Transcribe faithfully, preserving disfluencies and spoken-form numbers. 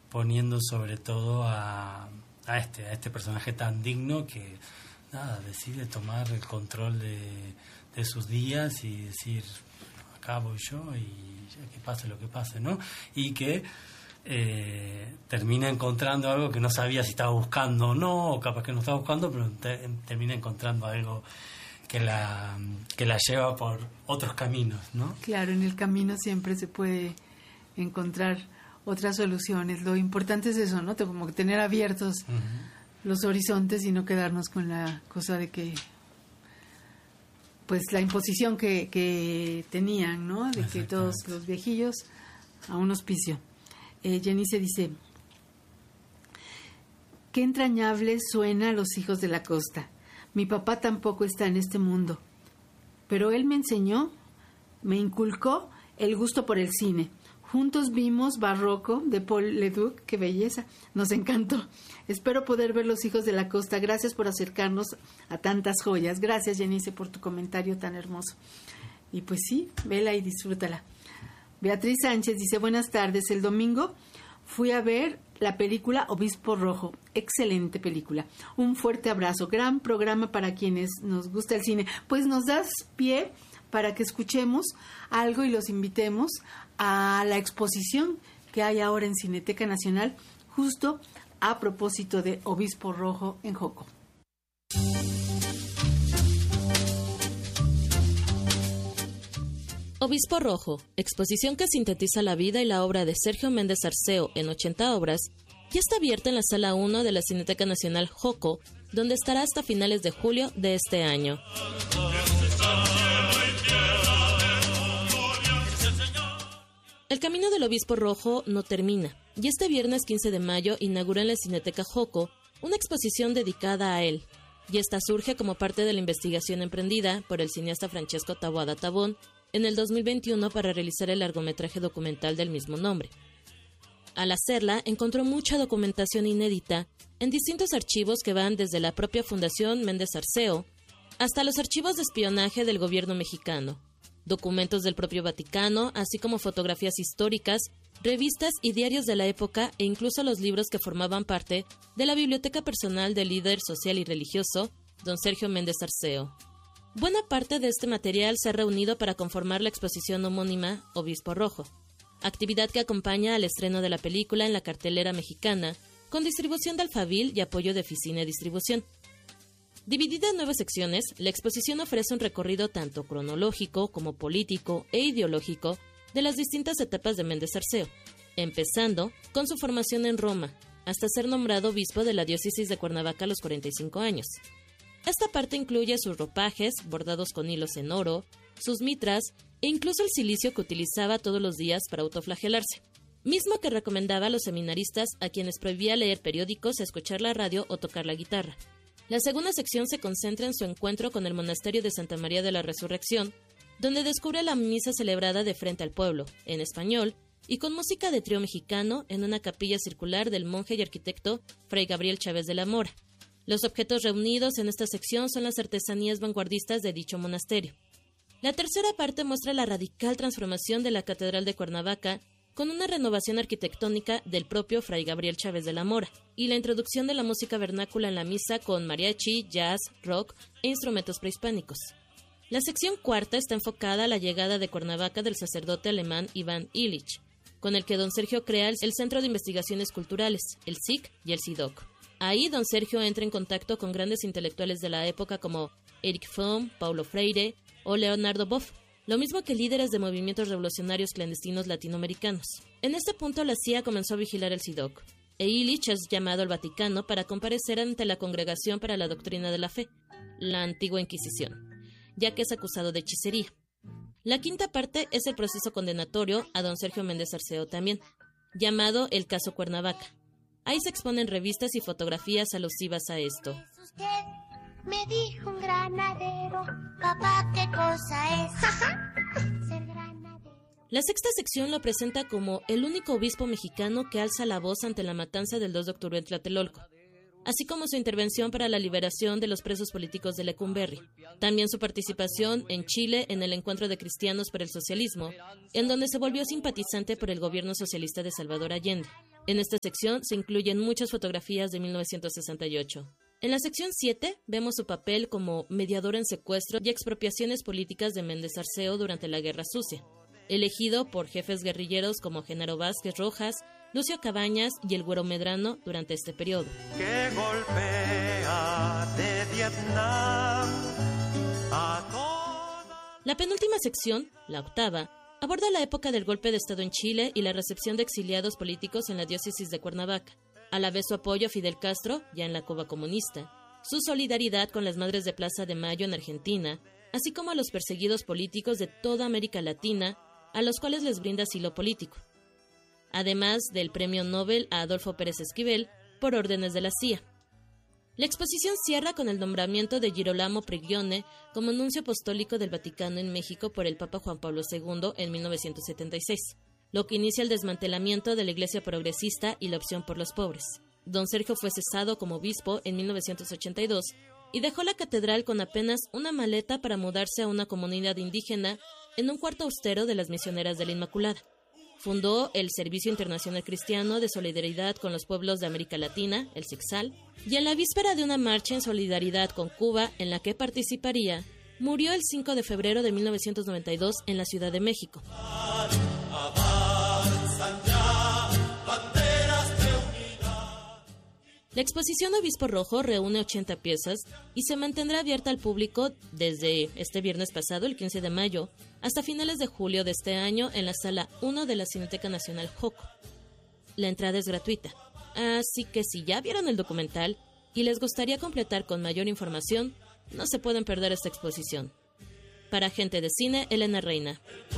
poniendo sobre todo a, a este a este personaje tan digno que nada decide tomar el control de, de sus días y decir, acá voy yo y que pase lo que pase, ¿no? Y que eh, termina encontrando algo que no sabía si estaba buscando o no, o capaz que no estaba buscando, pero te, termina encontrando algo que la que la lleva por otros caminos, ¿no? Claro, en el camino siempre se puede encontrar otras soluciones. Lo importante es eso, ¿no? Como que tener abiertos uh-huh. los horizontes y no quedarnos con la cosa de que pues la imposición que, que tenían, ¿no? De que todos los viejillos a un hospicio. Eh, Jenny se dice, qué entrañable suena a Los hijos de la costa. Mi papá tampoco está en este mundo, pero él me enseñó, me inculcó el gusto por el cine. Juntos vimos Barroco de Paul Leduc, qué belleza, nos encantó. Espero poder ver Los hijos de la costa. Gracias por acercarnos a tantas joyas. Gracias, Jenice, por tu comentario tan hermoso. Y pues sí, vela y disfrútala. Beatriz Sánchez dice, buenas tardes, el domingo fui a ver la película Obispo Rojo. Excelente película. Un fuerte abrazo. Gran programa para quienes nos gusta el cine. Pues nos das pie para que escuchemos algo y los invitemos a la exposición que hay ahora en Cineteca Nacional, justo a propósito de Obispo Rojo en Joco. Obispo Rojo, exposición que sintetiza la vida y la obra de Sergio Méndez Arceo en ochenta obras, ya está abierta en la Sala uno de la Cineteca Nacional Joco, donde estará hasta finales de julio de este año. El camino del Obispo Rojo no termina, y este viernes quince de mayo inaugura en la Cineteca Joco una exposición dedicada a él, y esta surge como parte de la investigación emprendida por el cineasta Francesco Taboada Tabón en el dos mil veintiuno para realizar el largometraje documental del mismo nombre. Al hacerla, encontró mucha documentación inédita en distintos archivos que van desde la propia Fundación Méndez Arceo hasta los archivos de espionaje del gobierno mexicano, documentos del propio Vaticano, así como fotografías históricas, revistas y diarios de la época e incluso los libros que formaban parte de la biblioteca personal del líder social y religioso, don Sergio Méndez Arceo. Buena parte de este material se ha reunido para conformar la exposición homónima Obispo Rojo, actividad que acompaña al estreno de la película en la cartelera mexicana, con distribución de Alfabil y apoyo de Oficina de Distribución. Dividida en nueve secciones, la exposición ofrece un recorrido tanto cronológico como político e ideológico de las distintas etapas de Méndez Arceo, empezando con su formación en Roma, hasta ser nombrado obispo de la diócesis de Cuernavaca a los cuarenta y cinco años. Esta parte incluye sus ropajes, bordados con hilos en oro, sus mitras e incluso el cilicio que utilizaba todos los días para autoflagelarse, mismo que recomendaba a los seminaristas a quienes prohibía leer periódicos, escuchar la radio o tocar la guitarra. La segunda sección se concentra en su encuentro con el monasterio de Santa María de la Resurrección, donde descubre la misa celebrada de frente al pueblo, en español, y con música de trío mexicano en una capilla circular del monje y arquitecto Fray Gabriel Chávez de la Mora. Los objetos reunidos en esta sección son las artesanías vanguardistas de dicho monasterio. La tercera parte muestra la radical transformación de la Catedral de Cuernavaca con una renovación arquitectónica del propio Fray Gabriel Chávez de la Mora y la introducción de la música vernácula en la misa con mariachi, jazz, rock e instrumentos prehispánicos. La sección cuarta está enfocada a la llegada de Cuernavaca del sacerdote alemán Iván Illich, con el que don Sergio crea el Centro de Investigaciones Culturales, el S I C y el SIDOC. Ahí don Sergio entra en contacto con grandes intelectuales de la época como Erich Fromm, Paulo Freire o Leonardo Boff, lo mismo que líderes de movimientos revolucionarios clandestinos latinoamericanos. En este punto la C I A comenzó a vigilar el SIDOC, e Illich es llamado al Vaticano para comparecer ante la Congregación para la Doctrina de la Fe, la antigua Inquisición, ya que es acusado de hechicería. La quinta parte es el proceso condenatorio a don Sergio Méndez Arceo también, llamado el Caso Cuernavaca. Ahí se exponen revistas y fotografías alusivas a esto. Usted me dijo un granadero, papá, ¿qué cosa es? Ser granadero. La sexta sección lo presenta como el único obispo mexicano que alza la voz ante la matanza del dos de octubre en Tlatelolco, así como su intervención para la liberación de los presos políticos de Lecumberri. También su participación en Chile en el Encuentro de Cristianos por el Socialismo, en donde se volvió simpatizante por el gobierno socialista de Salvador Allende. En esta sección se incluyen muchas fotografías de mil novecientos sesenta y ocho. En la sección siete vemos su papel como mediador en secuestro y expropiaciones políticas de Méndez Arceo durante la Guerra Sucia, elegido por jefes guerrilleros como Genaro Vázquez Rojas, Lucio Cabañas y el Güero Medrano durante este periodo. Que golpea de Vietnam a toda... La penúltima sección, la octava, aborda la época del golpe de Estado en Chile y la recepción de exiliados políticos en la diócesis de Cuernavaca, a la vez su apoyo a Fidel Castro, ya en la Cuba comunista, su solidaridad con las Madres de Plaza de Mayo en Argentina, así como a los perseguidos políticos de toda América Latina, a los cuales les brinda asilo político, además del Premio Nobel a Adolfo Pérez Esquivel por órdenes de la C I A. La exposición cierra con el nombramiento de Girolamo Prigione como nuncio apostólico del Vaticano en México por el Papa Juan Pablo segundo en mil novecientos setenta y seis, lo que inicia el desmantelamiento de la Iglesia progresista y la opción por los pobres. Don Sergio fue cesado como obispo en mil novecientos ochenta y dos y dejó la catedral con apenas una maleta para mudarse a una comunidad indígena en un cuarto austero de las Misioneras de la Inmaculada. Fundó el Servicio Internacional Cristiano de Solidaridad con los Pueblos de América Latina, el SICSAL, y en la víspera de una marcha en solidaridad con Cuba en la que participaría, murió el cinco de febrero de mil novecientos noventa y dos en la Ciudad de México. La exposición Obispo Rojo reúne ochenta piezas y se mantendrá abierta al público desde este viernes pasado, el quince de mayo, hasta finales de julio de este año en la Sala uno de la Cineteca Nacional Joco. La entrada es gratuita, así que si ya vieron el documental y les gustaría completar con mayor información, no se pueden perder esta exposición. Para Gente de Cine, Elena Reina.